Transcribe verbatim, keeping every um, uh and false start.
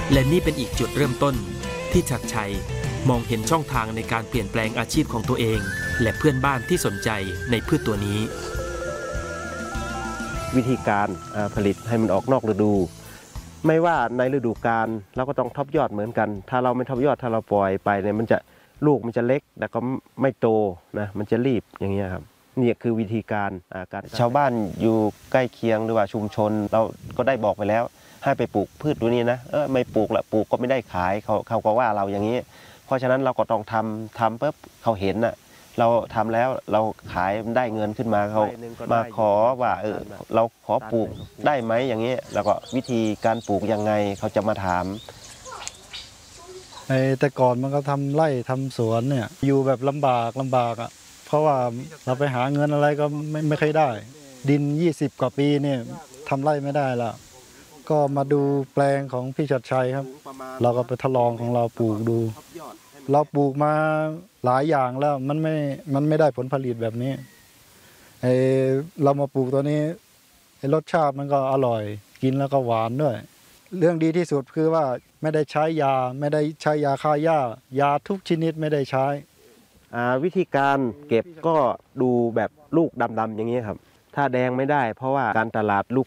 และนี่เป็นอีกจุดเริ่มต้นที่ชัดชัยมองเห็นช่องทางในการเปลี่ยนแปลงอาชีพของตัวเองและเพื่อนบ้านที่สนใจในพืชตัวนี้วิธีการผลิตให้มันออกนอกฤดูไม่ว่าในฤดูกาลเราก็ต้องทบยอดเหมือนกันถ้าเราไม่ทบยอดถ้าเราปล่อยไปเนี่ยมันจะลูกมันจะเล็กแต่ก็ไม่โตนะมันจะรีบอย่างเงี้ยครับนี่คือวิธีการการชาวบ้านอยู่ใกล้เคียงหรือว่าชุมชนเราก็ได้บอกไปแล้วให้ไปปลูกพืชตัวนี้นะเออไม่ปลูกละปลูกก็ไม่ได้ขายเขาเขาก็ว่าเราอย่างนี้เพราะฉะนั้นเราก็ต้องทำทำปุ๊บเขาเห็นน่ะเราทำแล้วเราขายได้เงินขึ้นมาเขามาขอว่าเออเราขอปลูกได้ไหมอย่างนี้แล้วก็วิธีการปลูกยังไงเขาจะมาถามแต่ก่อนมันก็ทำไร่ทำสวนเนี่ยอยู่แบบลำบากลำบากอ่ะเพราะว่าเราไปหาเงินอะไรก็ไม่ไม่เคยได้ดินยี่สิบกว่าปีเนี่ยทำไร่ไม่ได้แล้วก็มาดูแปลงของพี่ชัดชัยครับเราก็ไปทดลองของเราปลูกดูเราปลูกมาหลายอย่างแล้วมันไม่มันไม่ได้ผลผลิตแบบนี้ไอเรามาปลูกตัวนี้ไอรสชาติมันก็อร่อยกินแล้วก็หวานด้วยเรื่องดีที่สุดคือว่าไม่ได้ใช้ยาไม่ได้ใช้ยาฆ่าหญ้ายาทุกชนิดไม่ได้ใช้วิธีการเก็บก็ดูแบบลูกดำๆอย่างนี้ครับถ้าแดงไม่ได้เพราะว่าการตลาดลูก